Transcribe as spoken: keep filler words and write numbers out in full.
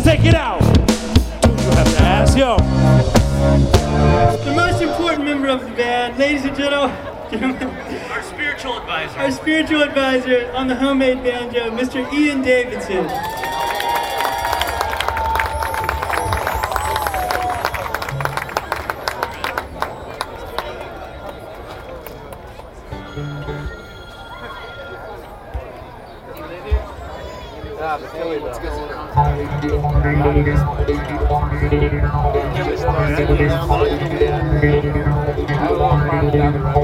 take it out. Don't you have to ask, yo. The most important member of the band, ladies and gentlemen, Our spiritual advisor. our spiritual advisor on the homemade banjo, Mister Ian Davidson. I